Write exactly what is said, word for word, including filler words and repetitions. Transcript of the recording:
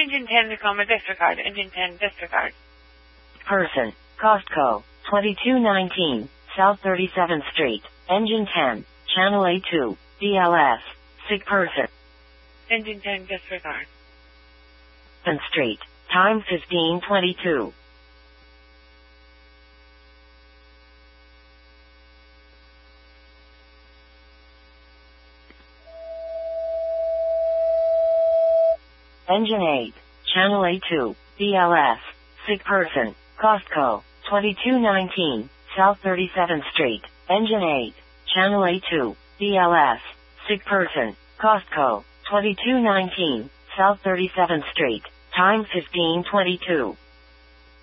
Engine ten, Tacoma, disregard. Engine ten, disregard. Person, Costco, twenty-two nineteen, South thirty-seventh Street, Engine ten, Channel A two, D L S, sick person. Engine ten, disregard. seventh Street, time fifteen twenty-two. Engine eight, Channel A two, D L S, sick person, Costco, twenty-two nineteen, South thirty-seventh Street, Engine eight, Channel A two, D L S, sick person, Costco, twenty-two nineteen, South thirty-seventh Street, time fifteen twenty-two.